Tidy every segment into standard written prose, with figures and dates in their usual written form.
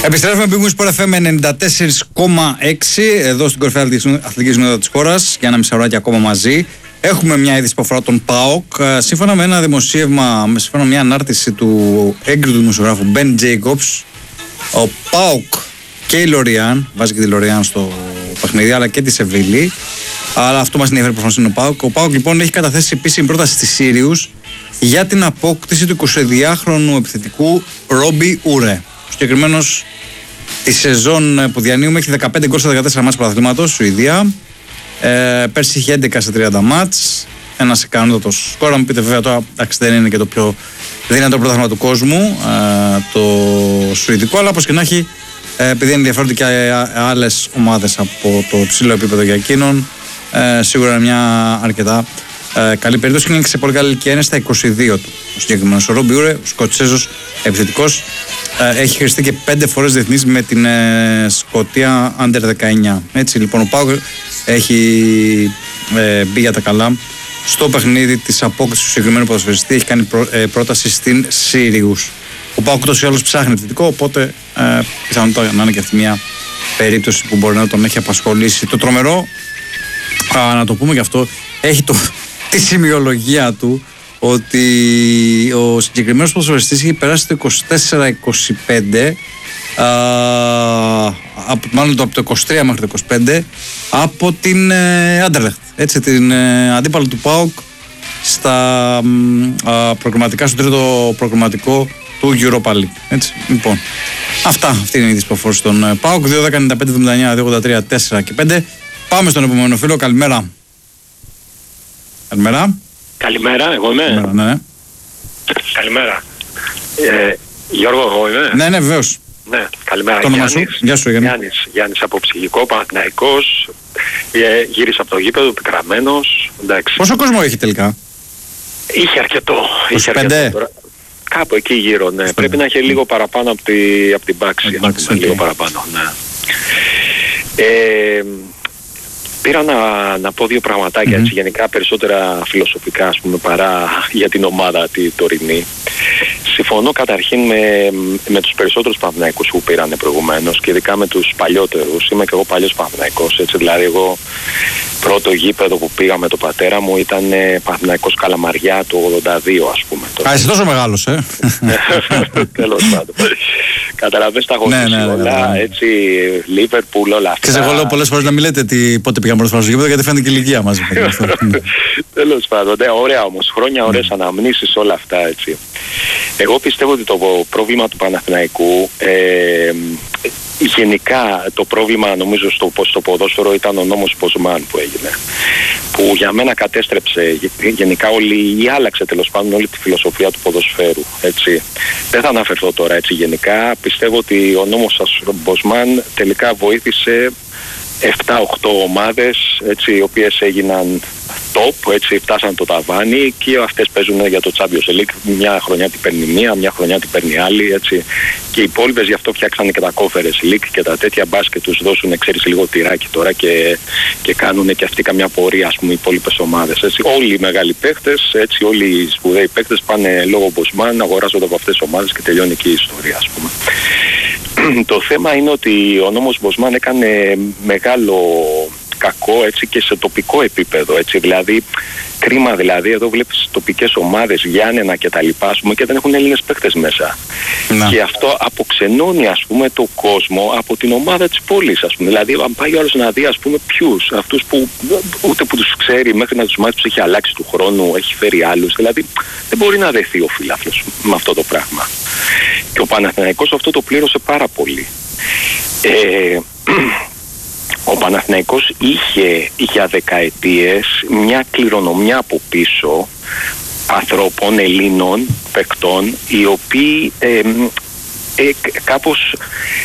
Επιστρέφουμε με Big Win Sport FM 94,6 εδώ στην κορυφαία αθλητική νότα της χώρας για ένα μισάωράκι ακόμα μαζί. Έχουμε μια είδηση που αφορά τον ΠΑΟΚ. Σύμφωνα με ένα δημοσίευμα, σύμφωνα με μια ανάρτηση του έγκριτου δημοσιογράφου Ben Jacobs, ο ΠΑΟΚ και η Λοριάν, βάζει και τη Λοριάν στο παιχνίδι, αλλά και τη Σεβίλη. Αλλά αυτό μας ενδιαφέρει προφανώς είναι ο ΠΑΟΚ. Ο ΠΑΟΚ λοιπόν έχει καταθέσει επίσημη πρόταση στη Σύριους για την απόκτηση του 22χρονου επιθετικού Ρόμπι Ούρε. Ο συγκεκριμένος τη σεζόν που διανύουμε έχει 15 γκολ στα 14 μάτς πρωταθλήματος, Σουηδία. Πέρσι είχε 11 σε 30 μάτς. Ένας ικανότατος σκορ. Να μου πείτε βέβαια τώρα, εντάξει, δεν είναι και το πιο δυνατό πρωτάθλημα του κόσμου το σουηδικό, αλλά όπως και να έχει, επειδή ενδιαφέρονται και άλλες ομάδες από το ψηλό επίπεδο για εκείνον, σίγουρα είναι μια αρκετά καλή περίπτωση και είναι και σε πολύ καλή ηλικία. Είναι στα 22 του ο συγκεκριμένος. Ο Ρόμπι Ούρε, ο Σκοτσέζος επιθετικός, έχει χρηστεί και 5 φορές διεθνής με την Σκωτία Under 19. Έτσι λοιπόν ο ΠΑΟΚ έχει μπει για τα καλά στο παιχνίδι της απόκτησης του συγκεκριμένου ποδοσφαιριστή. Έχει κάνει πρόταση στην Σύριους. Ο ΠΑΟΚ τόσο ή άλλως ψάχνει επιθετικό, οπότε πιθανότατα να είναι και αυτή μια περίπτωση που μπορεί να τον έχει απασχολήσει. Το τρομερό, να το πούμε και αυτό, έχει τη σημειολογία του ότι ο συγκεκριμένος ποδοσφαιριστής έχει περάσει το 24-25, μάλλον από το 23 μέχρι το 25, από την Άντερλεχτ, έτσι, την αντίπαλο του ΠΑΟΚ στα προγραμματικά, στο τρίτο προγραμματικό του Europa League. Έτσι, λοιπόν, αυτή είναι η είδηση που αφορούσε στον ΠΑΟΚ. 2-10-95-79-2-83-4 και 5. Πάμε στον επόμενο φίλο. Καλημέρα. Καλημέρα. Καλημέρα, εγώ είμαι. Καλημέρα, ναι. Καλημέρα. Γιώργο, εγώ είμαι. Ναι, βεβαίως. Ναι, καλημέρα. Το όνομα σου. Γεια σου, Γιάννης από Ψυχικό, Παναθηναϊκός. Γύρισα από το γήπεδο, πικραμένος. Εντάξει. Πόσο κόσμο έχει τελικά? Είχε αρκετό. 25. Κάπου εκεί γύρω, ναι. 25. Πρέπει να έχει λίγο παραπάνω από την μπάξη. Λίγο παραπάνω, ναι. Πήρα να πω δύο πραγματάκια, έτσι, γενικά περισσότερα φιλοσοφικά, ας πούμε, παρά για την ομάδα τη τωρινή. Συμφωνώ καταρχήν με τους περισσότερους Παναθηναϊκούς που πήρανε προηγουμένως και ειδικά με τους παλιότερους. Είμαι και εγώ παλιός Παναθηναϊκός, έτσι, δηλαδή εγώ πρώτο γήπεδο που πήγα με τον πατέρα μου ήταν Παναθηναϊκός Καλαμαριά του 82, ας πούμε. Είσαι τόσο μεγάλος, Τέλος πάντων. Καταλαβαίνεις, τα έχω ζήσει όλα, έτσι, Λίβερπουλ, όλα αυτά. Ξέρεις, εγώ λέω πολλές φορές να μην λέτε πότε πήγαμε πρώτη φορά στο γήπεδο, γιατί φαίνεται και η ηλικία μας. Τέλος πάντων, ωραία όμως, χρόνια, ωραίες αναμνήσεις, όλα αυτά, έτσι. Εγώ πιστεύω ότι το πρόβλημα του Παναθηναϊκού, γενικά το πρόβλημα νομίζω στο ποδόσφαιρο ήταν ο νόμος Μποσμάν που έγινε, που για μένα κατέστρεψε γενικά ή άλλαξε τέλος πάντων όλη τη φιλοσοφία του ποδοσφαίρου, έτσι. Δεν θα αναφερθώ τώρα, έτσι, γενικά πιστεύω ότι ο νόμος Μποσμάν τελικά βοήθησε 7-8 ομάδες, έτσι, οι οποίες έγιναν top, έτσι, φτάσαν το ταβάνι και αυτές παίζουν για το Champions League. Μια χρονιά την παίρνει μία, μια χρονιά την παίρνει άλλη, έτσι. Και οι υπόλοιπες γι' αυτό φτιάξανε και τα Conference League και τα τέτοια μπάσκετ τους δώσουν, ξέρεις, λίγο τυράκι τώρα και κάνουν και αυτοί καμιά πορεία, ας πούμε, οι υπόλοιπες ομάδες, έτσι. Όλοι οι μεγάλοι παίκτες, έτσι, όλοι οι σπουδαίοι παίκτες πάνε λόγω Μποσμάν, αγοράζονται από αυτές τις ομάδες και τελειώνει και η ιστορία, ας πούμε. Το θέμα είναι ότι ο νόμος Μποσμάν έκανε μεγάλο κακό, έτσι, και σε τοπικό επίπεδο, έτσι, δηλαδή κρίμα, δηλαδή εδώ βλέπεις τοπικές ομάδες, Γιάννενα και τα λοιπά, ας πούμε, και δεν έχουν Έλληνες παίκτες μέσα. Και αυτό αποξενώνει, ας πούμε, το κόσμο από την ομάδα της πόλης, ας πούμε. Δηλαδή αν πάει ο άλλος να δει, ας πούμε, ποιους, αυτούς που ούτε που τους ξέρει, μέχρι να τους μάθει τους έχει αλλάξει του χρόνου, έχει φέρει άλλους, δηλαδή δεν μπορεί να δεθεί ο φίλαθλος με αυτό το πράγμα. Και ο Παναθηναϊκός αυτό το πλήρωσε πάρα πολύ. Ο Παναθηναϊκός είχε για δεκαετίες μια κληρονομιά από πίσω ανθρώπων, Ελλήνων, παικτών, οι οποίοι κάπως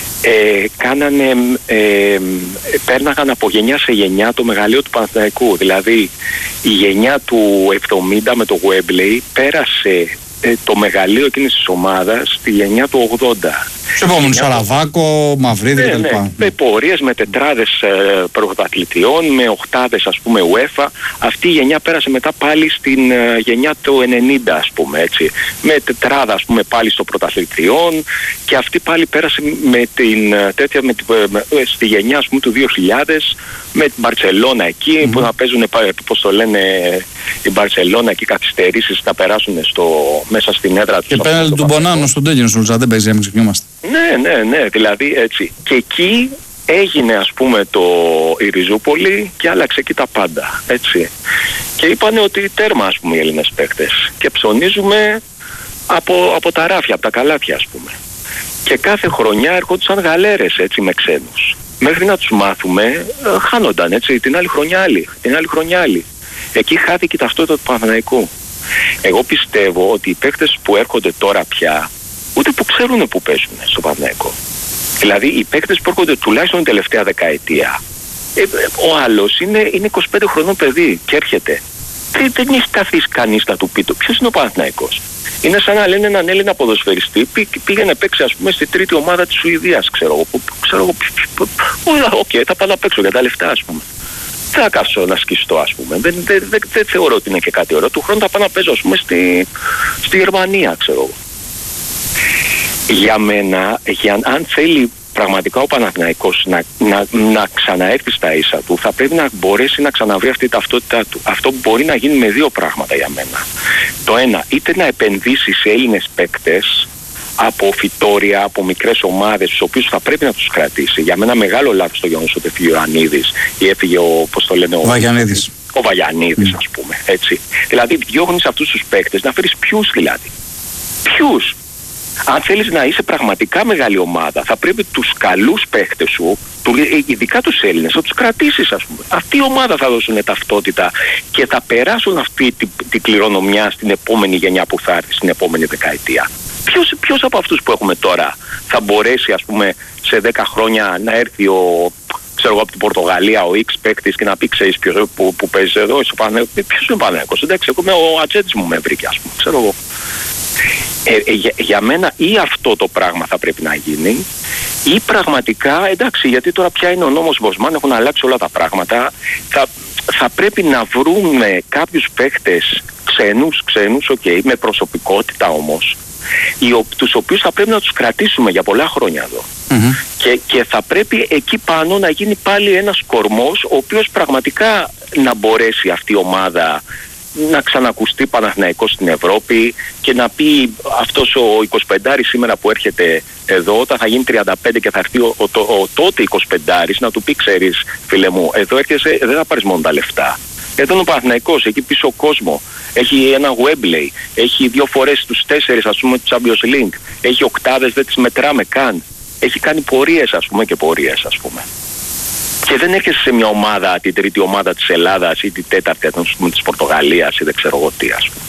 πέρναγαν από γενιά σε γενιά το μεγαλείο του Παναθηναϊκού. Δηλαδή η γενιά του 70 με το Wembley πέρασε το μεγαλείο εκείνης της ομάδας στη γενιά του 80. Του επόμενου Σαραβάκο, Μαυρίδη κτλ. Με πορείες, με τετράδες πρωταθλητριών, με οκτάδες ας πούμε UEFA. Αυτή η γενιά πέρασε μετά πάλι στην γενιά του 90 ας πούμε, έτσι. Με τετράδα ας πούμε πάλι στο πρωταθλητριών, και αυτή πάλι πέρασε με την τέτοια, στη γενιά ας πούμε του 2000, με την Μπαρτσελώνα εκεί, που θα παίζουν, πώς το λένε, η Μπαρτσελώνα εκεί καθυστερήσεις να περάσουν μέσα στην έδρα τους. Και πέναλτι του Μπονάνο στον τέλειο Σουλτζά, δεν παίζει, μην ξεχνιόμαστε. Ναι, δηλαδή έτσι. Και εκεί έγινε ας πούμε η Ριζούπολη και άλλαξε εκεί τα πάντα, έτσι. Και είπανε ότι τέρμα ας πούμε οι Έλληνες παίκτες, και ψωνίζουμε από τα ράφια, από τα καλάθια ας πούμε. Και κάθε χρονιά έρχονταν γαλέρες έτσι με ξένους. Μέχρι να τους μάθουμε χάνονταν έτσι, την άλλη χρονιά άλλη. Εκεί χάθηκε η ταυτότητα του Παναθηναϊκού. Εγώ πιστεύω ότι οι παίκτες που έρχονται τώρα πια ούτε που ξέρουν που παίζουν στο Παναθηναϊκό. Δηλαδή οι παίκτες που έρχονται τουλάχιστον την τελευταία δεκαετία, ο άλλος είναι 25 χρονών παιδί και έρχεται. Δεν έχει καθίσει κανείς να του πει ποιος είναι ο Παναθηναϊκός. Είναι σαν να λένε έναν Έλληνα ποδοσφαιριστή πήγαινε παίξει ας πούμε στη τρίτη ομάδα της Σουηδίας, ξέρω εγώ. Οκ, θα πάω να παίξω για τα λεφτά ας πούμε. Δεν θα κάτσω να σκιστώ ας πούμε. Δεν θεωρώ ότι είναι και κάτι ωραίο. Του χρόνου θα πάω να παίζω ας πούμε στη Γερμανία, ξέρω εγώ. Για μένα, αν θέλει πραγματικά ο Παναθηναϊκός να ξαναέρθει στα ίσα του, θα πρέπει να μπορέσει να ξαναβρει αυτή η ταυτότητά του. Αυτό μπορεί να γίνει με δύο πράγματα για μένα. Το ένα, είτε να επενδύσει σε Έλληνες παίκτες από φυτόρια, από μικρές ομάδες, τους οποίους θα πρέπει να τους κρατήσει. Για μένα μεγάλο λάθος το γεγονός ότι έφυγε ο Ιωαννίδης ή έφυγε ο Βαγιανίδης. Ο Βαγιανίδης ας πούμε, έτσι. Δηλαδή διώχνεις αυτούς τους παίκτες, να φέρεις ποιους δηλαδή. Ποιους. Αν θέλεις να είσαι πραγματικά μεγάλη ομάδα, θα πρέπει τους καλούς παίχτες σου, ειδικά τους Έλληνες, να τους κρατήσεις ας πούμε. Αυτή η ομάδα θα δώσουν ταυτότητα και θα περάσουν αυτή την κληρονομιά στην επόμενη γενιά που θα έρθει, στην επόμενη δεκαετία. Ποιος από αυτούς που έχουμε τώρα θα μπορέσει ας πούμε σε 10 χρόνια να έρθει ξέρω εγώ από την Πορτογαλία ο X παίκτης και να πει ξέρεις ποιος που παίζει εδώ, ποιος είναι ο Παναθηναϊκός. Εντάξει, ο ατζέντης μου με βρήκε ας πούμε, ξέρω εγώ. Για μένα ή αυτό το πράγμα θα πρέπει να γίνει, ή πραγματικά, εντάξει, γιατί τώρα πια είναι ο νόμος Μποσμάν, έχουν αλλάξει όλα τα πράγματα, θα πρέπει να βρούμε κάποιους παίχτες ξένους, με προσωπικότητα όμως, τους οποίους θα πρέπει να τους κρατήσουμε για πολλά χρόνια εδώ. Και θα πρέπει εκεί πάνω να γίνει πάλι ένας κορμός, ο οποίος πραγματικά να μπορέσει αυτή η ομάδα να ξανακουστεί Παναθηναϊκός στην Ευρώπη και να πει αυτός ο 25άρης σήμερα που έρχεται εδώ, όταν θα γίνει 35 και θα έρθει ο τότε 25άρης, να του πει ξέρεις φίλε μου, εδώ έρχεσαι, δεν θα πάρεις μόνο τα λεφτά. Εδώ είναι ο Παναθηναϊκός, εκεί πίσω ο κόσμο. Έχει ένα Wembley, έχει 2 φορές τους 4 ας πούμε του Champions League, έχει οκτάδες, δεν τις μετράμε καν. Έχει κάνει πορείες ας πούμε και πορείες ας πούμε. Και δεν έρχεσαι σε μια ομάδα, την τρίτη ομάδα της Ελλάδας ή την τέταρτη της Πορτογαλίας ή δεν ξέρω εγώ τι ας πούμε.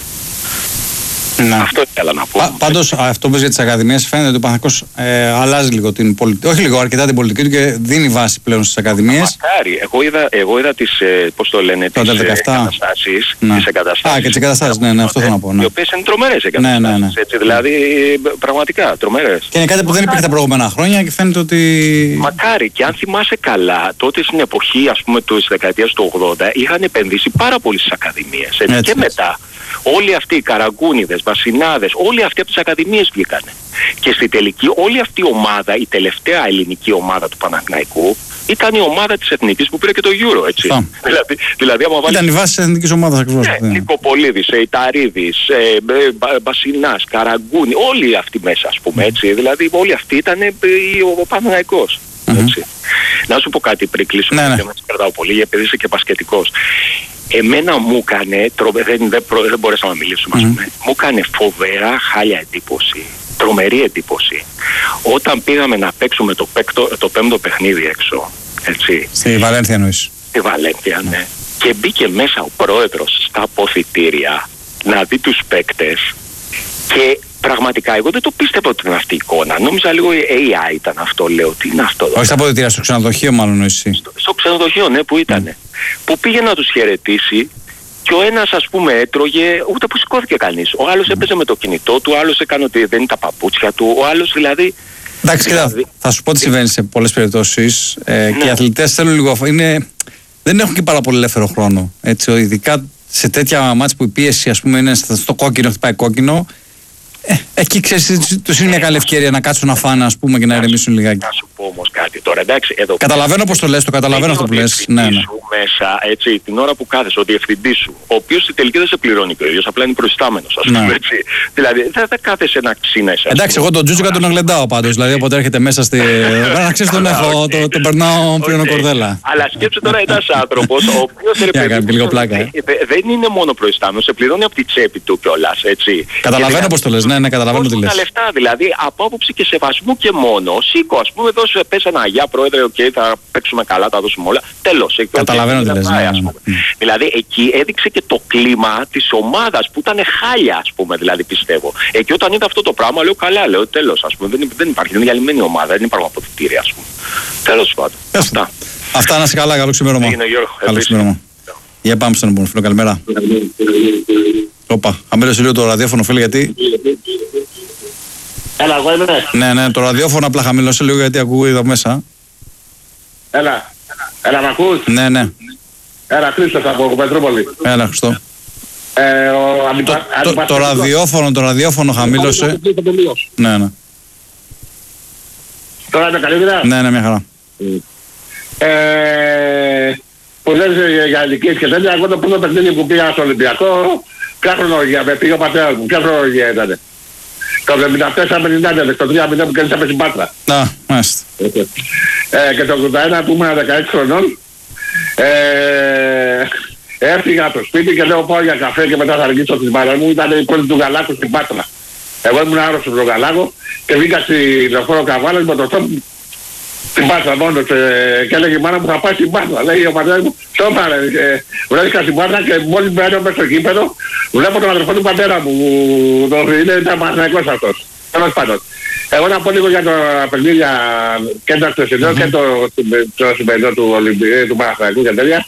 Να. Αυτό ήθελα να πω. Πάντως αυτό που για τις ακαδημίες φαίνεται ότι ο Παναθηναϊκός αλλάζει λίγο την πολιτική, όχι λίγο, αρκετά την πολιτική του και δίνει βάση πλέον στις ακαδημίες. Μακάρι. Εγώ είδα τις, πώς το λένε, τις εγκαταστάσεις. Τις εγκαταστάσεις. Και τις εγκαταστάσεις, ναι, αυτό θέλω να πω. Ναι. Οι οποίες είναι τρομερές εγκαταστάσεις. Ναι. Έτσι, δηλαδή, πραγματικά τρομερές. Και είναι κάτι που δεν υπήρχε τα προηγούμενα χρόνια και φαίνεται ότι. Μακάρι. Και αν θυμάσαι καλά, τότε στην εποχή ας πούμε της δεκαετίας του 80 είχαν επενδύσει πάρα πολύ στις ακαδημίες. Και μετά. Όλοι αυτοί οι Καραγκούνιδες, Βασινάδες, όλοι αυτοί από τις ακαδημίες βγήκανε. Και στη τελική όλη αυτή η ομάδα, η τελευταία ελληνική ομάδα του Παναθηναϊκού, ήταν η ομάδα της Εθνικής που πήρε και το Euro, έτσι. Δηλαδή, ήταν η βάση της Εθνικής ομάδας ακριβώς. Ναι, Νικοπολίδης, Ιταρίδης, Βασινάς, Καραγκούνι, όλοι αυτοί μέσα ας πούμε, έτσι. Δηλαδή όλοι αυτοί ήταν ο Παναθηναϊκός. Έτσι. Να σου πω κάτι πριν κλείσω, δεν σε κρατάω πολύ, επειδή είσαι και μπασκετικός. Εμένα μου έκανε, δεν μπορέσαμε να μιλήσουμε ας πούμε, μου έκανε φοβερά χάλια εντύπωση, τρομερή εντύπωση, όταν πήγαμε να παίξουμε το πέμπτο παιχνίδι έξω, έτσι. Στη Βαλένθια εννοείς. Στη Βαλένθια, ναι. Και μπήκε μέσα ο πρόεδρος στα αποδυτήρια να δει τους παίκτες και πραγματικά εγώ δεν το πίστευα ότι ήταν αυτή η εικόνα. Νόμιζα λίγο AI ήταν αυτό, λέω. Τι είναι αυτό? Όχι στα αποδυτήρια, στο ξενοδοχείο μάλλον εσύ. Στο ξενοδοχείο, ναι, που ήταν. Που πήγε να τους χαιρετήσει και ο ένας ας πούμε έτρωγε, ούτε που σηκώθηκε κανείς. Ο άλλος έπαιζε με το κινητό του, ο άλλος έκανε ότι δεν είναι τα παπούτσια του, ο άλλος δηλαδή. Εντάξει, δηλαδή, θα σου πω τι συμβαίνει σε πολλές περιπτώσεις. Και οι αθλητές θέλουν λίγο. Δεν έχουν και πάρα πολύ ελεύθερο χρόνο. Έτσι, ειδικά σε τέτοια μάτς που η πίεση, ας πούμε, είναι στο κόκκινο, χτυπάει κόκκινο. Εκεί ξέρεις, τους είναι μια καλή ευκαιρία να κάτσουν να φάνε, ας πούμε, και να ηρεμήσουν λιγάκι. Να σου πω όμως κάτι τώρα, εντάξει. Εδώ καταλαβαίνω πώς το λες, το καταλαβαίνω αυτό που λες. Ναι, ναι. Μέσα, έτσι, την ώρα που κάθεσαι, ο διευθυντής σου, ο οποίος στη τελική δεν σε πληρώνει και ο ίδιος, απλά είναι προϊστάμενος, ας πούμε, έτσι. Δηλαδή, δεν θα κάθεσαι να ξύνεσαι. Εντάξει, εγώ τον Τζούτσικα τον αγλεντάω πάντως. Δηλαδή, όποτε έρχεται μέσα στη. Να ξέρεις, τον έχω, τον περνάω πριν ο Κορδέλα. Αλλά σκέψου τώρα ένας άνθρωπος, ο οποίος δεν είναι μόνο προϊστάμενος, σε πληρώνει από τη τσέπη του κιόλας, έτσι. Καταλαβαίνω πώς το λες, ναι, καταλαβαίνω τι λες. Τα λεφτά, δηλαδή, από άποψη και σεβασμού και μόνο, σήκω, ας πούμε, δώσε, πες ένα γεια, πρόεδρε, θα παίξουμε καλά, τα δώσουμε όλα. Τέλος. Καταλαβαίνω τι λες. Δηλαδή, εκεί έδειξε και το κλίμα της ομάδας που ήταν χάλια, ας πούμε, δηλαδή, πιστεύω. Εκεί όταν είδα αυτό το πράγμα, λέω καλά, λέω τέλος, ας πούμε, δεν υπάρχει, είναι διαλυμένη ομάδα, δεν υπάρχουν αποδυτήρια, ας πούμε. Τέλος πάντων. Αυτά, να είσαι καλά, καλό ξημέρωμα. Καλό ξημέρωμα. Για πάμε στον επόμενο φίλο, καλημέρα. Όπα, χαμήλωσε λίγο το ραδιόφωνο, φίλε, γιατί. Έλα, εγώ είμαι. Ναι, το ραδιόφωνο απλά χαμήλωσε λίγο γιατί ακούγεται εδώ μέσα. Έλα, μ' ακούς? Ναι. Έλα, Χρήστος από Πετρούπολη. Έλα, Χριστό. Το ραδιόφωνο χαμήλωσε. Ναι. Τώρα είναι καλύτερα? Ναι, μια χαρά. Που λες για ηλικίες και τέτοια, εγώ το πρώτο παιχνίδι που πήγα στο Ολυμπιακό, ποια χρονολογία με πήγε ο πατέρας μου, ποια χρονολογία ήταν? Το 74-50, το 3-0 που κέρδισαμε στην Πάτρα. Μάλιστα. Και το 81 που ήμουν 16 χρονών, έφυγα από το σπίτι και λέω πάω για καφέ και μετά θα αργήσω την μάνα μου. Ήταν η πόλη του Γαλάκου στην Πάτρα. Εγώ ήμουν άρρωστος στον Γαλάκο και βγήκα στη λεωφόρο Καβάλας με το στόμα στην Πάτρα μόνος και έλεγε η μάνα μου θα πάει στην Πάτρα. Λέει ο πατέρας μου, στο πάρε. Βρέθηκα στην Πάτρα και μόλις μπαίνω μέσα στο κήπεδο βλέπω τον αδερφό του πατέρα μου. Ήταν Παναθηναϊκός αυτός. Τέλος πάντων. Εγώ να πω λίγο για τα παιχνίδια και το χθεσινό και το σημερινό του Παναθηναϊκού και τέτοια.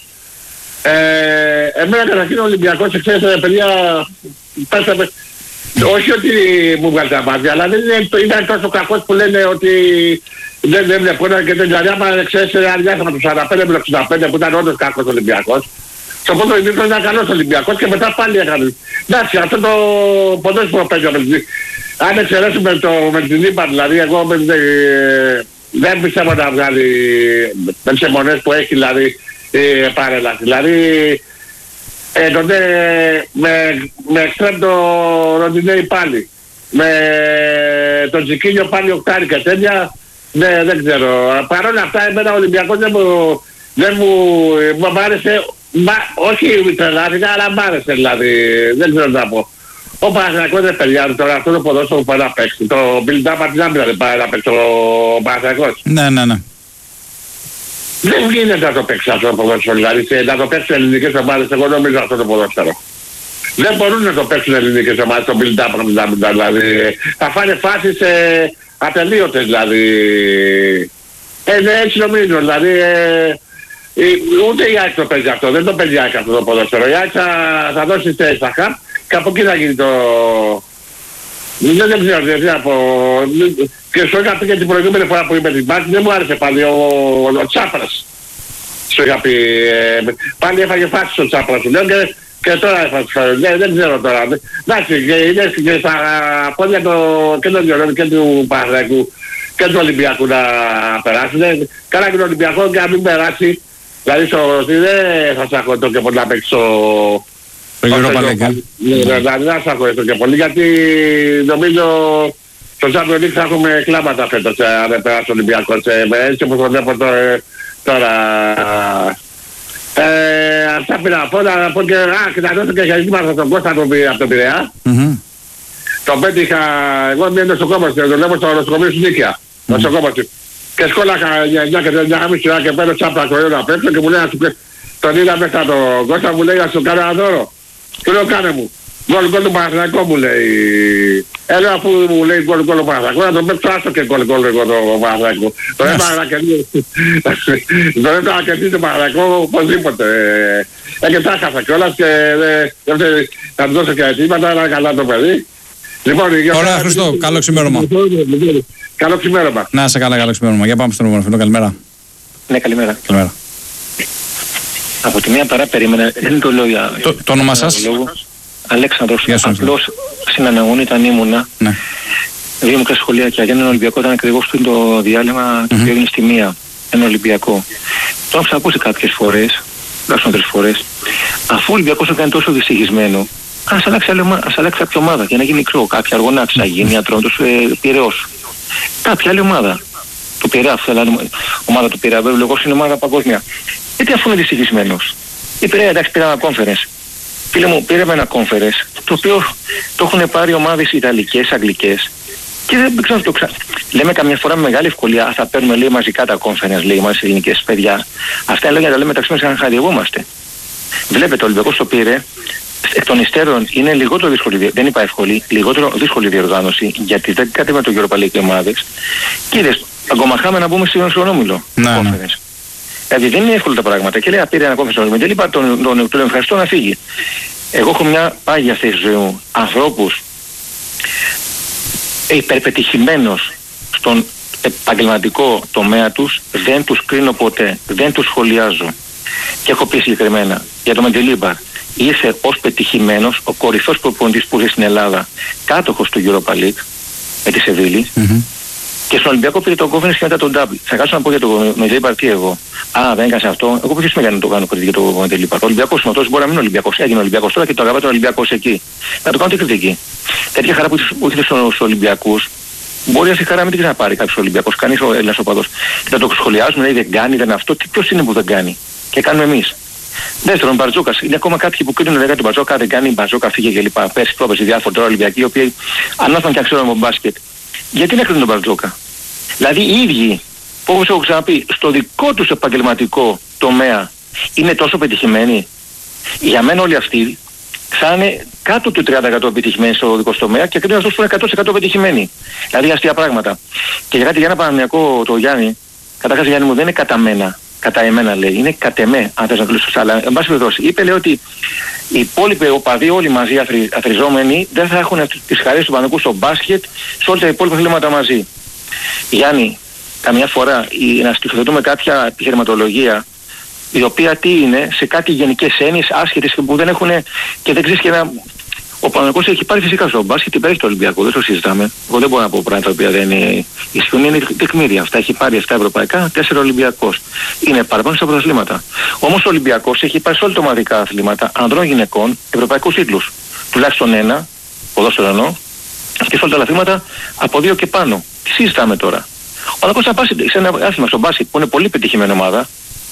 Εμένα καταρχήν ο Ολυμπιακός, ξέρετε παιδιά, πέσαμε, όχι ότι μου βγάλει τα μάτια, αλλά δεν ήταν τόσο κακός που λένε ότι δεν βλέπω και δεν άμα ξέρεις αριάσαμε τους 45 με 65 που ήταν όντως κακός Ολυμπιακός. Στο πρώτο ημίχρονο ήταν καλός Ολυμπιακός και μετά πάλι έκανε. Εντάξει, αυτό το ποδόσφαιρο παίζαμε. Αν εξαιρέσουμε με την ύπα, δηλαδή εγώ δεν πιστεύω να βγάλει με τις αιμονές που έχει δηλαδή παρέλαση. Δηλαδή τότε με εξτρέμ το Ροντινέι πάλι, με τον Τζικίνιο πάλι οκτάρι και τέτοια, δεν ξέρω. Παρ' όλα αυτά εμένα ο Ολυμπιακός δεν μου άρεσε, όχι τρελάθηκα αλλά μ' άρεσε δηλαδή, δεν ξέρω να πω. Ο Παναθηναϊκός δεν παιδιά, τώρα αυτό το ποδόσφαιρο που πάει να παίξει. Το build-up από την άμυνα δεν πάει να παίξει ο Παναθηναϊκός. Ναι. Δεν γίνεται να το παίξει αυτό το ποδόσφαιρο, δηλαδή να το παίξουν ελληνικές ομάδες, εγώ νομίζω αυτό το ποδόσφαιρο. Δεν μπορούν να το παίξουν ελληνικές ομάδες το build-up από την άμυνα, δηλαδή. Θα φάνε φάσεις ατελείωτες, δηλαδή. Έτσι νομίζω, δηλαδή. Ούτε η ΑΕΚ το παίζει αυτό, δεν το παίζει η ΑΕΚ αυτό το ποδόσφαιρο. Η ΑΕΚ θα δώσει θέση στα ΧΑΠ και από εκεί θα γίνει το. Δεν ξέρω τι να πω. Και σου είχα πει και την προηγούμενη φορά που είπε την Πάκη, δεν μου άρεσε πάλι ο Τσάπρας. Σου είχα πει, πάλι έφαγε φάσεις ο Τσάπρας σου, λέω και τώρα έφαγε. Δεν ξέρω τώρα. Εντάξει, είναι και στα πόδια και των Διορών και του Παναθηναϊκού και του Ολυμπιακού να περάσουν. Καλά και τον Ολυμπιακό και να μην περάσει. Δηλαδή δεν θα σακωθώ και πολύ να παίξω δηλαδή δεν θα σακωθώ και πολύ γιατί νομίζω στο Champions League θα έχουμε κλάματα φέτος αν δεν περάσει ο Ολυμπιακός έτσι όπως το βλέπω τώρα. Αυτά πήρα να πω και να δώσω και για ζήτημα στον Κώστα από τον Πειραιά. Τον πέτυχα, εγώ μείνω στο κόμμα του, τον βλέπω στο νοσοκομείο στην Νίκαια. Και σκόλακα 9:30 και πέρα τσάπρα κοριό να παίξω και μου λέει τον είδα μέσα τον Κώστα, μου λέει να σου κάνω ένα δώρο. Του λέω κάνε μου. Γκολ του Παναθηναϊκού μου λέει. Λέω αφού μου λέει γκολ του Παναθηναϊκού να τον παίξω άστο και γκολ του Παναθηναϊκού. Τον έπαγα να κερδίσει τον Παναθηναϊκό οπωσδήποτε. Και τα χάσα κιόλας και θα του δώσω και αιτήματα, να καλά το παιδί. Ωραία Χριστό, καλό ξημέρωμα. Καλό ξημέρωμα. Να είσαι καλά, καλό ξημέρωμα. Για πάμε στον επόμενο φίλο. Καλημέρα. Ναι, καλημέρα. Καλημέρα. Από τη μία παρά περίμενα, δεν το λέω για... Το όνομα σας? Αλέξανδρος. Γεια σας. Απλώς στην αναγωνία ήμουνα. Ναι. Δύο μικρά σχολεία για έναν Ολυμπιακό ήταν ακριβώς πριν το διάλειμμα το οποίο έγινε στη μία. Ένα Ολυμπιακό. Το έχω ξανακούσει κάποιες φορές, τουλάχιστον 3 φορές. Αφού ο Ολυμπιακός έκανε τόσο δυστυχισμένο, ας αλλάξει κάποια ομάδα για να γίνει μικρό. Κάποια Αργονάξης θα γίνει, Ατρόντος, Πειραιώς. Κάποια άλλη ομάδα. Το Πειραιά, ομάδα του Πειραιά, βέβαια, εγώ είναι ομάδα παγκόσμια. Γιατί αφού είναι δυστυχισμένος. Η Πειραιά, εντάξει, πήραμε ένα conference. Φίλε μου, πήραμε ένα conference, το οποίο το έχουν πάρει ομάδες Ιταλικές, Αγγλικές. Και δεν ξέρω το λέμε καμιά φορά με μεγάλη ευκολία, θα παίρνουμε λέει μαζικά τα conference, λέει μας ελληνικές παιδιά. Αυτά είναι λόγια τα λέμε μεταξύ μας να χαδιευόμαστε. Βλέπετε, ο Ολυμπιακός το πήρε. Εκ των υστέρων είναι λιγότερο δύσκολη, δεν είπα εύκολη, λιγότερο δύσκολη διοργάνωση, γιατί δεν κατέβαινε το Europa League ομάδες. Κύριε, αγκομαχάμε να μπούμε στον όμιλο. Ναι. Δηλαδή δεν είναι εύκολα τα πράγματα. Και λέει, πήρε ένα conference στον όμιλο. Δεν είπα τον ευχαριστώ να φύγει. Εγώ έχω μια πάγια θέση ζωή μου. Ανθρώπους υπερπετυχημένος στον επαγγελματικό τομέα τους, δεν τους κρίνω ποτέ, δεν τους σχολιάζω. Και έχω πει συγκεκριμένα για τον Μεντελίμπαρ. Ήρθε ως πετυχημένος ο κορυφαίος προπονητής που ήρθε στην Ελλάδα, κάτοχος του Europa League με τη Σεβίλη, και στον Ολυμπιακό πήρε τον conference και μετά τον double. Θα κάτσω να πω για τον Μεντελίμπαρ τι εγώ. Δεν έκανα αυτό. Εγώ ποιος με έκανε να το κάνω κριτική για τον Μεντελίμπαρ. Ο Ολυμπιακός είναι μπορεί να μην είναι Ολυμπιακός. Έγινε Ολυμπιακός τώρα και το αγαπάει τον Ολυμπιακός εκεί. Να το κάνω την κριτική. Τέτοια χαρά που ήρθε στους Ολυμπιακούς, μπορεί αυτή η χαρά να μην την ξαναπάρει κάποιος Ολυμπιακός, κανείς ο Έλληνας οπαδός. Και να το σχολιάζουμε, λέει δεν κάνει, δεν αυτό. Ποιος είναι που δεν κάνει. Και κάνουμε εμείς. Δεύτερον, Μπαρτζόκας. Είναι ακόμα κάποιοι που κρίνουν λέγανε τον Μπαρτζόκα, δεν κάνει, Μπαρτζόκα φύγε κλπ. Πέρσι πρόπεση διάφοροι τώρα Ολυμπιακοί, οι οποίοι ανάθαν και αν ξέρουν από μπάσκετ. Γιατί να κρίνουν τον Μπαρτζόκα. Δηλαδή οι ίδιοι, όπως έχω ξαναπεί, στο δικό τους επαγγελματικό τομέα είναι τόσο πετυχημένοι. Για μένα όλοι αυτοί θα είναι κάτω του 30% επιτυχημένοι στο δικό τομέα και κρίνουν αυτούς που είναι 100% πετυχημένοι. Δηλαδή αστεία πράγματα. Και για κάτι για ένα Παναθηναϊκό το Γιάννη, καταρχάς Γιάννη μου δεν είναι κατά μένα. Κατά εμένα λέει, είναι κατ' εμέ, αν θες να κλείσεις αλλά εν πάση περιπτώσει, είπε λέει ότι οι υπόλοιποι οπαδοί όλοι μαζί αθροιζόμενοι δεν θα έχουν τις χαρές του Παναθηναϊκού στο μπάσκετ, σε όλα τα υπόλοιπα θέματα μαζί. Γιάννη, καμιά φορά να στοιχειοθετούμε κάποια επιχειρηματολογία η οποία τι είναι, σε κάτι γενικές έννοιες άσχετες που δεν έχουν και δεν ξέρεις και να... Ο Παναθηναϊκός έχει πάρει φυσικά στο μπάσκετ, υπέρ το Ολυμπιακό, δεν το συζητάμε. Εγώ δεν μπορώ να πω πράγματα τα οποία δεν ισχύουν, είναι τεκμήρια. Αυτά έχει πάρει 7 ευρωπαϊκά, 4 Ολυμπιακός. Είναι παραπάνω στα πρωταθλήματα. Όμως ο Ολυμπιακός έχει πάρει σε όλα τα ομαδικά αθλήματα, ανδρών γυναικών, ευρωπαϊκούς τίτλους. Τουλάχιστον ένα, ποδόσφαιρο εννοώ, και σε όλα τα αθλήματα από 2 και πάνω. Τι συζητάμε τώρα. Ο Παναθηναϊκός θα πάει σε ένα άθλημα στο μπάσκετ που είναι πολύ πετυχημένη ομάδα,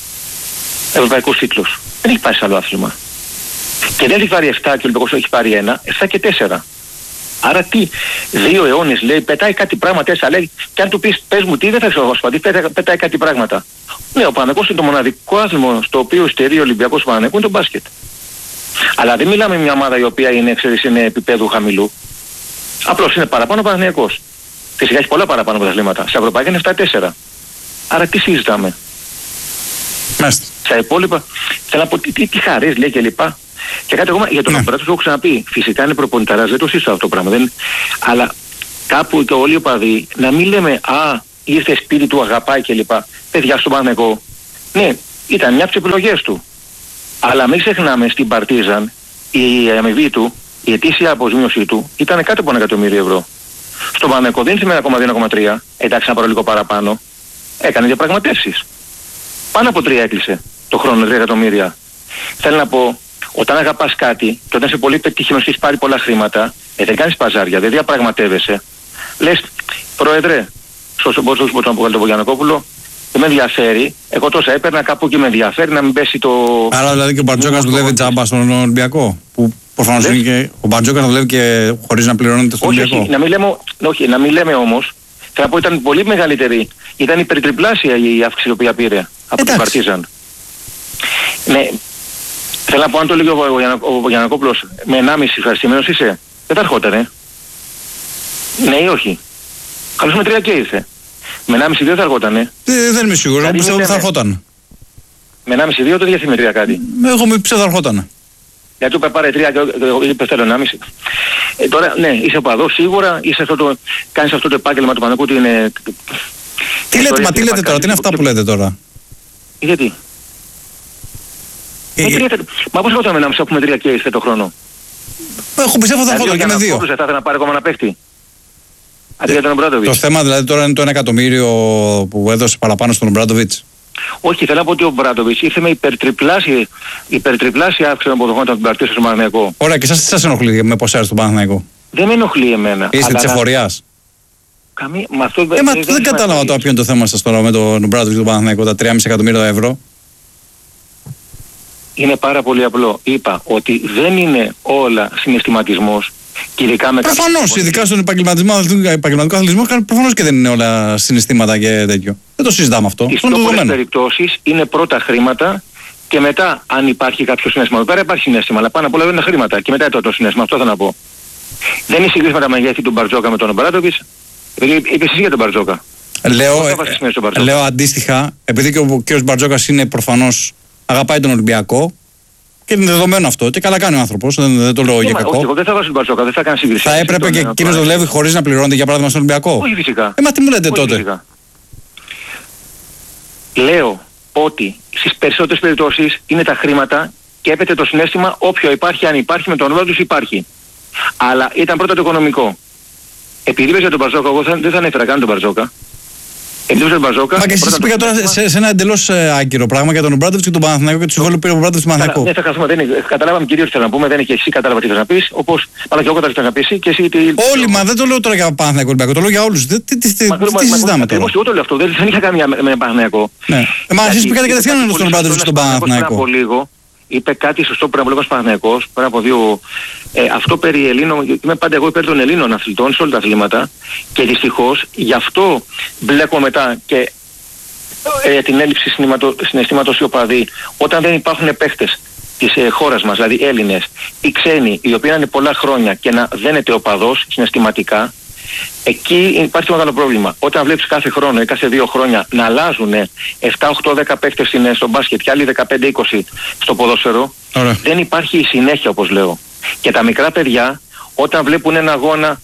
ευρωπαϊκούς τίτλους. Δεν έχει πάει σε άλλο άθλημα. Και δεν έχει πάρει 7 και ο Ολυμπιακός έχει πάρει 1, 7 και 4. Άρα τι, 2 αιώνες λέει, πετάει κάτι πράγματα, λέει, και αν του πεις πες μου τι, δεν θα ξεχωρίσει, πετάει κάτι πράγματα. Ναι, ο Παναθηναϊκός είναι το μοναδικό άθλημα στο οποίο στερεί ο Ολυμπιακός Παναθηναϊκού είναι το μπάσκετ. Αλλά δεν μιλάμε μια ομάδα η οποία είναι, ξέρεις, είναι επίπεδου χαμηλού. Απλώς είναι παραπάνω ο Παναθηναϊκός. Φυσικά έχει πολλά παραπάνω πρωταθλήματα. Στα ευρωπαϊκά είναι 7-4. Άρα τι συζητάμε. Μάλιστα. Στα υπόλοιπα, θέλω να πω τι χαρές λέει και λοιπά. Και κάτι ακόμα για τον Απράτος έχω ξαναπεί. Φυσικά είναι προπονηταράς, δεν το συζητάω αυτό το πράγμα. Δεν... Αλλά κάπου και όλοι οι οπαδοί να μην λέμε ήρθε σπίτι του, αγαπάει κλπ. Παιδιά στον Παναθηναϊκό. Ναι, ήταν μια από τις επιλογές του. Αλλά μην ξεχνάμε στην Παρτίζαν η αμοιβή του, η ετήσια αποζημίωσή του ήταν κάτω από 1 εκατομμύριο ευρώ. Στον Παναθηναϊκό δεν είναι 1,2-1,3. Εντάξει, να πάρω λίγο παραπάνω. Έκανε διαπραγματεύσεις. Πάνω από 3 έκλεισε το χρόνο, 3 εκατομμύρια. Θέλω να πω, όταν αγαπάς κάτι και όταν είσαι πολύ πετυχημένος και έχεις πάρει πολλά χρήματα, δεν κάνεις παζάρια, δεν διαπραγματεύεσαι. Λες, Πρόεδρε, σωστό μπορείς να πω για τον Βογιανακόπουλο, δεν με ενδιαφέρει. Εγώ τόσα έπαιρνα, κάπου και με ενδιαφέρει να μην πέσει το. Άρα δηλαδή και ο Μπαρτζόκας δουλεύει τσάμπα στον Ολυμπιακό. Που προφανώς είναι και. Ο Μπαρτζόκας δουλεύει και χωρίς να πληρώνεται στον Ολυμπιακό. Όχι, να μην λέμε όμως. Θέλω να πω ήταν πολύ μεγαλύτερη. Ήταν υπερτριπλάσια η αύξηση που πήρε από την Παρτίζαν. Ναι. Θέλω να πω αν το λέγει ο Βογιανακόπουλος με 1,5 ευχαριστημένος είσαι. Δεν θα ερχότανε. Ναι ή όχι. Καλώς με 3 και ήρθε. Με 1,5-2 θα ερχότανε. Δεν είμαι σίγουρος, εγώ πιστεύω ότι θα ερχόταν. Με 1,5-2 το διαθυμητρία κάτι. Εγώ με πιστεύω θα ερχόταν. Γιατί του είπε πάρε 3 και είπε θέλω 1,5. Τώρα ναι, είσαι οπαδός σίγουρα, κάνεις αυτό το επάγγελμα του Παναθηναϊκού ότι είναι... Τι λέτε τώρα, τι είναι αυτά που λέτε τώρα? Γιατί? Μα πώς είπαμε να έχουμε 3 και είστε το χρόνο? Έχω πιστεύω θα έχω και με 2. Θα ήθελα να πάρει ακόμα ένα παίχτη. Αντί για τον Ομπράντοβιτς. Το θέμα δηλαδή τώρα είναι το 1 εκατομμύριο που έδωσε παραπάνω στον Ομπράντοβιτς. Όχι, θέλω να πω ότι ο Ομπράντοβιτς ήρθε με υπερτριπλάσια αύξηση των αποδοχών των παρτίων στον Παναθηναϊκό. Ωραία, και εσάς τι σας ενοχλεί με ποσάρι στον Παναθηναϊκό? Δεν με ενοχλεί εμένα. Είστε της εφοριάς? Δεν κατάλαβα τώρα ποιο είναι το θέμα σας τώρα με τον Ομπράντοβιτς και τον Παναθηναϊκό, τα 3,5 εκατομμύρια ευρώ. Είναι πάρα πολύ απλό. Είπα ότι δεν είναι όλα συναισθηματισμός. Προφανώς, ειδικά στον επαγγελματικό αθλητισμό, προφανώς και δεν είναι όλα συναισθήματα και τέτοιο. Δεν το συζητάμε αυτό. Στις πιο πολλές περιπτώσεις είναι πρώτα χρήματα και μετά, αν υπάρχει κάποιο συναίσθημα. Εδώ πέρα υπάρχει συναίσθημα, αλλά πάνω απ' όλα δεν είναι χρήματα. Και μετά το συναίσθημα, αυτό θέλω να πω. Δεν είναι συγκρίσματα τα μεγέθη του Μπαρτζόκα με τον Ομπράντοβιτς. Είπες εσύ για τον Μπαρτζόκα. Λέω αντίστοιχα, επειδή και ο κ. Μπαρτζόκας είναι προφανώς αγαπάει τον Ολυμπιακό. Και είναι δεδομένο αυτό. Και καλά κάνει ο άνθρωπος. Δεν το λέω για κακό. Όχι, εγώ δεν θα βάζω τον Μπαρτζόκα, δεν θα κάνει σύγκριση. Θα έπρεπε και εκείνος να δουλεύει χωρίς να πληρώνεται για παράδειγμα στον Ολυμπιακό? Όχι, φυσικά. Μα τι μου λέτε τότε? Φυσικά. Λέω ότι στις περισσότερες περιπτώσεις είναι τα χρήματα και έπεται το συναίσθημα όποιο υπάρχει, αν υπάρχει, με τον ρόλο τους υπάρχει. Αλλά ήταν πρώτα το οικονομικό. Επειδή είπες για τον Μπαρτζόκα, εγώ δεν θα ανέφερα καν τον Μπαρτζόκα. Μα και εσείς πήγα τώρα σε ένα εντελώς άγκυρο πράγμα για τον Ομπράντοβιτς και τον Παναθηναϊκό και τους συμβόλου πήρε ο Ομπράντοβιτς του Παναθηναϊκού. Ναι, θα χάσουμε. Καταλάβαμε κυρίως τι θέλω να πούμε, δεν είναι και εσύ κατάλαβα τι θες να πεις, όπως αλλά και εγώ κατάλαβα τι θες να πεις και εσύ τι... Όλοι, μα δεν το λέω τώρα για Παναθηναϊκό Ολυμπιακό, το λέω για όλους. Τι συζητάμε τώρα? Εγώ το λέω αυτό, δεν είχα κάνει με Παναθηναϊκό. Μα εσείς πήγατε κατευθείαν στον Ομπράντοβιτς και τον Παναθηναϊκό. Είπε κάτι σωστό πριν από λίγο Παναθηναϊκός, πριν από 2. Αυτό περί Ελλήνων, είμαι πάντα εγώ υπέρ των Ελλήνων αθλητών σε όλα τα αθλήματα και δυστυχώς γι' αυτό μπλέκω μετά και την έλλειψη συναισθήματος οι οπαδοί. Όταν δεν υπάρχουν παίχτες της χώρας μας, δηλαδή Έλληνες ή ξένοι, οι οποίοι είναι πολλά χρόνια και να δένεται οπαδός συναισθηματικά, εκεί υπάρχει μεγάλο πρόβλημα. Όταν βλέπεις κάθε χρόνο ή κάθε 2 χρόνια να αλλάζουν 7, 8, 10 παίκτες στο μπάσκετ και άλλοι 15-20 στο ποδόσφαιρο, δεν υπάρχει συνέχεια όπως λέω. Και τα μικρά παιδιά όταν βλέπουν ένα αγώνα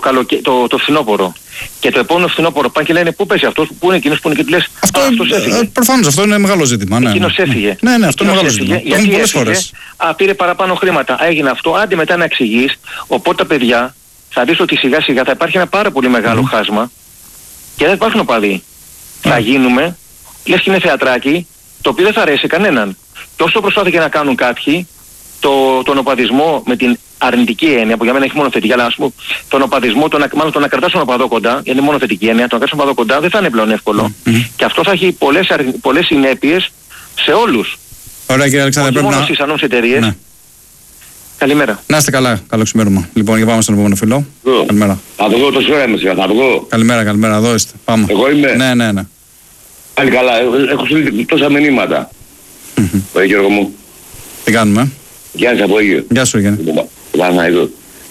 το φθινόπωρο και το επόμενο φθινόπωρο πάνε και λένε πού παίζει αυτός, πού είναι εκείνος, πού είναι, και του λες αυτός έφυγε. Προφανώς αυτό είναι μεγάλο ζήτημα. Εκείνος έφυγε. Ναι, αυτό είναι μεγάλο ζήτημα. Γιατί έφυγε, πήρε παραπάνω χρήματα, έγινε αυτό, άντε μετά να εξηγείς. Οπότε τα παιδιά θα δεις ότι σιγά σιγά θα υπάρχει ένα πάρα πολύ μεγάλο χάσμα και δεν υπάρχουν οπαδοί. Θα γίνουμε, λες και είναι θεατράκι, το οποίο δεν θα αρέσει κανέναν. Και όσο προσπάθηκε να κάνουν κάποιοι, τον οπαδισμό με την αρνητική έννοια, που για μένα έχει μόνο θετική, αλλά ας πούμε τον οπαδισμό, μάλλον το να κρατάς τον οπαδό κοντά, γιατί είναι μόνο θετική έννοια, το να κρατάς τον οπαδό κοντά δεν θα είναι πλέον εύκολο. Και αυτό θα έχει πολλές συνέπειες σε όλους. Ωραία κύριε Αλεξάνδρε, όχι μόνο στις ανώμες εταιρείες. Ναι. Καλημέρα. Να είστε καλά, καλό ξημέρωμα. Λοιπόν, για πάμε στον επόμενο φίλο. Καλημέρα. Θα το δω τόση ώρα είμαι σήμερα, θα το δω. Καλημέρα, εδώ είστε. Πάμε. Εγώ είμαι. Ναι. Πάλι καλά, έχω στείλει τόσα μηνύματα. Γιώργο μου. Τι κάνουμε? Γιάννης από Αίγυο. Γεια σου Γιάννη. Παναθηναϊκό.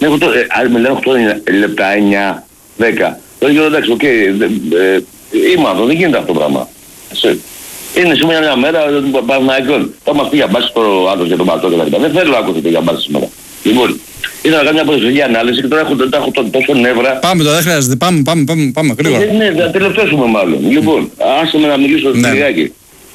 Με λένε 8 λεπτά, 9, 10. Τώρα Γιώργο εντάξει, οκ. Είμαι αυτό, δεν γίνεται αυτό το πράγμα. Είναι σήμερα μια μέρα των Παναθηναϊκών. Θα μας πει για μπάσεις τώρα άντρος για τον Πατώ και τα λοιπά. Δεν θέλω να ακούσετε για μπάσεις σήμερα. Λοιπόν, ήθελα να κάνω μια ποδοσφαιρική ανάλυση και τώρα έχω τόσο νεύρα. Πάμε τώρα, δεν χρειάζεται. Πάμε γρήγορα. Ναι, θα τελευταίσουμε μάλλον. Λοιπόν, άσε με να μιλήσω λιγάκι.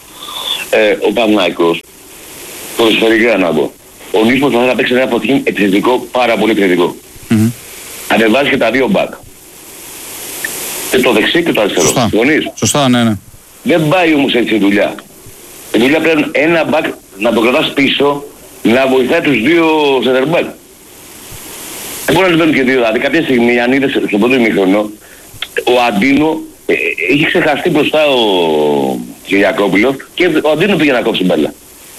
Ο Παναθηναϊκός, ποδοσφαιρικά να πω. Ο Νίσπος θα παίξει ένα αποτυχήν επιθετικό, πάρα πολύ επιθετικό. Ανεβάζει και τα 2 μπακ. Και το δεξί και το αριστερό. Σωστά, ναι. Δεν πάει όμως έτσι η δουλειά. Η δουλειά πρέπει ένα μπακ να το κρατάς πίσω, να βοηθάει τους 2 center back. Δεν μπορεί να τους παίρνουν και 2. Δηλαδή κάποια στιγμή, αν είδες στο πρώτο ημίχρονο, ο Αντίνο είχε ξεχαστεί μπροστά ο Κυριακόπουλος και ο Αντίνο πήγε να κόψει μπάλα.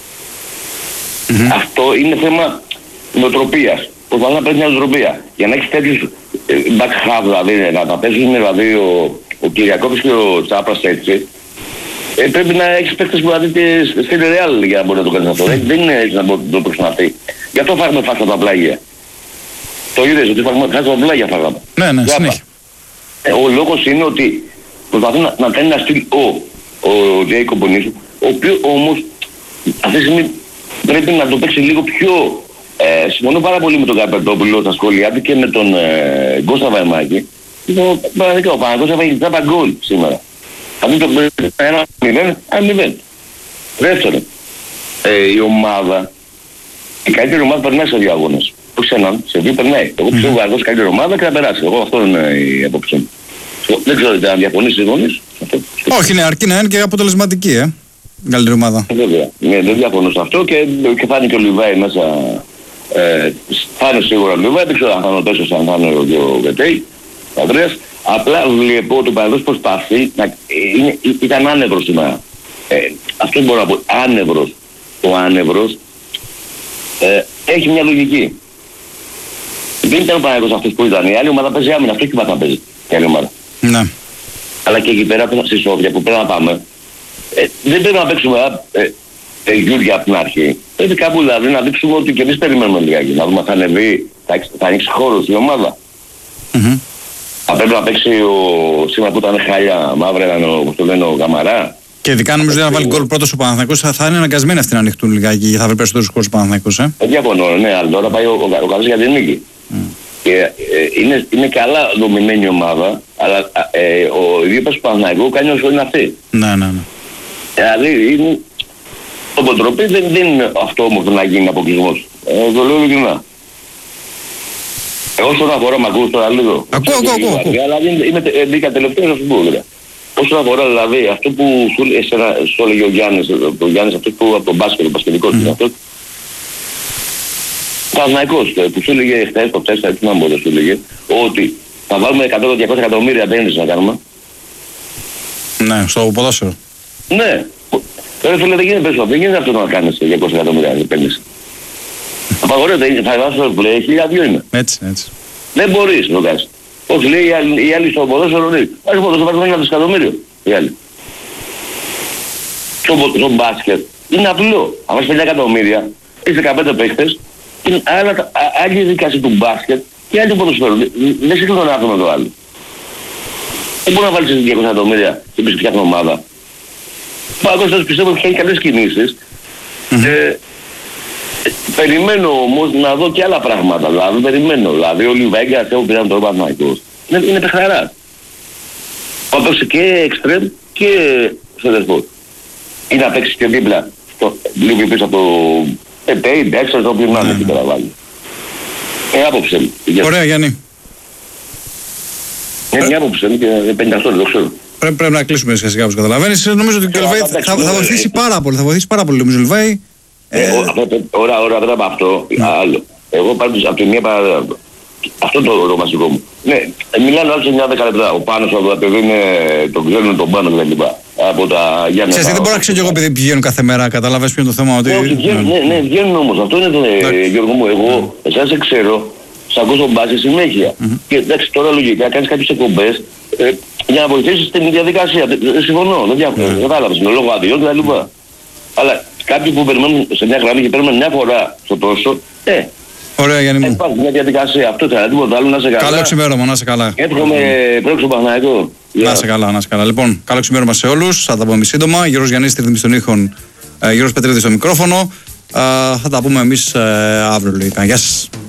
Αυτό είναι θέμα νοοτροπίας. Προσπαθώ να παίρνει μια νοοτροπία. Για να έχεις τέτοιους back half, δηλαδή να τα παίζουν δηλαδή ο Κυριακόπης και ο Τσάπρας έτσι, πρέπει να έχεις παίκτες που δηλαδή στην Real για να μπορεί να το κάνεις αυτό. Δεν είναι έτσι να μπορεί να το προσπαθεί. Γι' αυτό φάγαμε φάστα τα πλάγια. Το είδες ότι φάστα τα πλάγια φάγαμε. Ναι, συνέχεια. Ο λόγος είναι ότι προσπαθεί να κάνει ένα στυλ ο Τζέικο Μπονίσου, ο οποίος όμως αυτή τη στιγμή πρέπει να το παίξει λίγο πιο Συμφωνώ πάρα πολύ με τον Καπερτόπουλο στα σχόλιά του και με τον Κώστα Βαϊμάκη. Ο Παναθηναϊκός θα φάει τράπα γκολ σήμερα. Αυτό το 1-0. Δεύτερον, η ομάδα, η καλύτερη ομάδα περνάει σε δύο αγώνες. Όχι σε έναν, σε δύο περνάει. Εγώ πιστεύω ότι η καλύτερη ομάδα και θα περάσει. Εγώ αυτό είναι η απόψη μου. Δεν ξέρω αν διαφωνήσει οι γονείς. Όχι, ναι, αρκεί να είναι και αποτελεσματική, η καλύτερη ομάδα. Βέβαια. Ναι, δεν διαφωνώ σε αυτό και φάνηκε ο Λιβάη μέσα. Θα είναι σίγουρα ο Λιβάη, δεν ξέρω αν θα είναι ο Τέσσερς, αν θα είναι ο Βετέι, ο Ανδρέας. Απλά βλέπω ότι ο Παναθηναϊκός προσπαθεί να... Ήταν άνευρος σήμερα. Αυτό μπορώ να πω. Άνευρος. Ο άνευρος έχει μια λογική. Δεν ήταν ο Παναθηναϊκός αυτός που ήταν. Η άλλη ομάδα παίζει άμυνα. Αυτό και μας να παίζει. Η άλλη ομάδα. Ναι. Αλλά και εκεί πέρα στη Σόφια που πρέπει να πάμε. Δεν πρέπει να παίξουμε Γιούρια από την αρχή. Πρέπει κάπου δηλαδή να δείξουμε ότι και εμείς περιμένουμε λιγάκι. Να δούμε αν θα ανεβεί, θα ανοίξει χώρος η ομάδα. Θα πρέπει να παίξει σήμερα που ήταν χάλια μαύρα, όπως το λένε ο Γαμαρά. Και ειδικά νομίζω ότι να βάλει γκολ πρώτος ο Παναθηναϊκός θα είναι αναγκασμένοι αυτοί να ανοιχτούν λιγάκι και θα βρει περισσότερους χώρους ο Παναθηναϊκός. Δεν διαφωνώ, ναι, αλλά τώρα πάει ο Καζής για την νίκη. Και είναι καλά δομημένη η ομάδα, αλλά ο ίδιος του Παναθηναϊκού κάνει όσο είναι αυτή. Ναι. Δηλαδή είναι... Το αποτροπή δεν είναι αυτό όμως να γίνει αποκλεισμός. Το λέω ειλικρινά. Όσον αφορά, μ' ακούς τώρα λίγο. Ακούω. Αλλά μπήκα τελευταίο να σου πω, δηλαδή. Όσον αφορά δηλαδή αυτό που σου έλεγε ο Γιάννης, αυτό που από τον μπάσκετ, ο μπασκετικός είναι αυτό. Παναθηναϊκός που σου έλεγε χθες, το 4, έτσι να μπορεί να σου έλεγε, ότι θα βάλουμε 100-200 εκατομμύρια επένδυση να κάνουμε. Ναι, στο ποδόσφαιρο. Ναι. Τώρα φίλε δεν γίνεται περισσότερο, δεν γίνεται αυτό να κάνεις 200 εκατομμύρια επένδυση. Απαγορεύεται, θα βάζω το πλέον, 1.002 είναι. Έτσι. Δεν μπορείς να το κάνεις. Όχι λέει οι άλλοι στο ποδόσφαιρο λέει. Όχι ποδόσφαιρο βάζουμε 1 δισεκατομμύριο. Οι άλλοι. Στο μπάσκετ είναι απλό. Αν βάζεις 5 εκατομμύρια, έχεις 15 παίχτες, είναι άλλη δικασία του μπάσκετ και άλλη του ποδοσφαίρου. Δεν σύγχρονο τον άνθρωπο με το άλλο. Δεν μπορεί να βάλεις 200 εκατομμύρια και πεις φτιάχνω ομάδα. Παγκόσμιος πιστεύω ότι έχει καλές κινήσεις. Περιμένω όμως να δω και άλλα πράγματα. Δηλαδή ο Λιβάγκας έχω πήραν τον Παναθηναϊκός. Είναι παιχταράς. Θα παίξει και εξτρέμ και σεντερφόρ. Ή να παίξει και δίπλα. Λίγο πίσω από το Πέιν, έξω το οποίο να είναι εκεί πέρα βάλει. Άποψε μου. Ωραία Γιάννη. Μια άποψε μου και 50 αυτό δεν ξέρω. Πρέπει να κλείσουμε σιγά όπως καταλαβαίνεις. Νομίζω ότι ο Λιβάη θα βοηθήσει πάρα πολύ. Θα βοηθήσει πάρα πολύ νομίζω ο Λιβάη. Ώρα πέρα από αυτό, άλλο. Εγώ πάντως από τη μία αυτό το βασικό μου. Ναι, μιλάνε άλλοι σε μια 10 λεπτά. Ο Πάνος από τα παιδί είναι, τον ξέρουν τον Πάνο και τα λοιπά. Από τα Γιάννη. Ξέρετε, δεν μπορώ να ξέρω κι εγώ επειδή πηγαίνουν κάθε μέρα, καταλαβαίνεις ποιο είναι το θέμα. Όχι, ναι, βγαίνουν όμως. Αυτό είναι το Γιώργο μου. Εγώ, εσάς σε ξέρω, σ' ακούω στον μπάσκετ συνέχεια. Και εντάξει, τώρα λογικά κάνεις κάποιες εκπομπές για να βοηθήσεις την διαδικασία. Συμφωνώ, δεν κατάλαβες, με λόγω αδειών και τα λοιπά. Αλλά κάποιοι που περιμένουν σε μια γραμμή και παίρνουν μια φορά στο τόσο, ωραία Γιάννη μου. Υπάρχει μια διαδικασία, αυτό θα τίποτα άλλο, να σε καλά. Καλό ξημέρωμα, να σε καλά. Εύχομαι πρόξο Παναθηναϊκό. Να σε καλά. Λοιπόν, καλό ξημέρωμα σε όλους, θα τα πούμε σύντομα. Γιώργος Γιαννής, στη ρυθμίση των ήχων, Γιώργος Πετρίδης στο μικρόφωνο. Θα τα πούμε εμείς αύριο λογικά. Γεια σας.